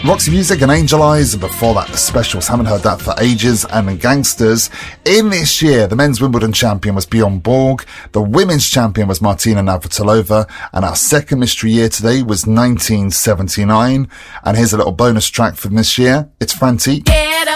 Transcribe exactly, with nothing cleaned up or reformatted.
Roxy Music and Angel Eyes, and before that, The Specials. Haven't heard that for ages. And the Gangsters. In this year, the men's Wimbledon champion was Bjorn Borg, the women's champion was Martina Navratilova, and our second mystery year today was nineteen seventy-nine. And here's a little bonus track from this year. It's Frantic.